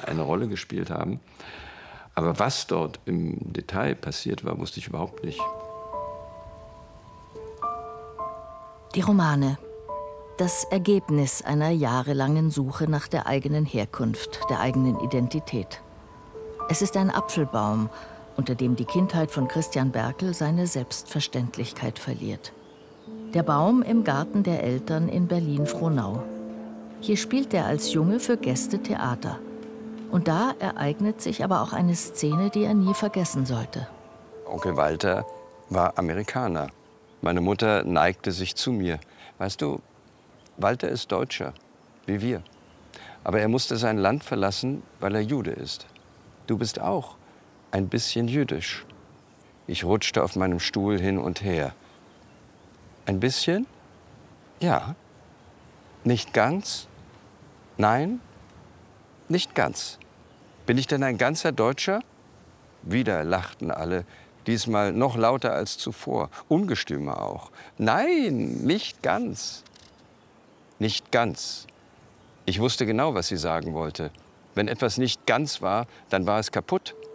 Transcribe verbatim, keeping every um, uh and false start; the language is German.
eine Rolle gespielt haben. Aber was dort im Detail passiert war, wusste ich überhaupt nicht. Die Romane. Das Ergebnis einer jahrelangen Suche nach der eigenen Herkunft, der eigenen Identität. Es ist ein Apfelbaum, unter dem die Kindheit von Christian Berkel seine Selbstverständlichkeit verliert. Der Baum im Garten der Eltern in Berlin-Frohnau. Hier spielt er als Junge für Gäste Theater. Und da ereignet sich aber auch eine Szene, die er nie vergessen sollte. Onkel Walter war Amerikaner. Meine Mutter neigte sich zu mir. Weißt du, Walter ist Deutscher, wie wir. Aber er musste sein Land verlassen, weil er Jude ist. Du bist auch ein bisschen jüdisch. Ich rutschte auf meinem Stuhl hin und her. Ein bisschen? Ja. Nicht ganz? Nein? Nicht ganz. Bin ich denn ein ganzer Deutscher? Wieder lachten alle, diesmal noch lauter als zuvor, ungestümer auch. Nein, nicht ganz. Nicht ganz. Ich wusste genau, was sie sagen wollte. Wenn etwas nicht ganz war, dann war es kaputt.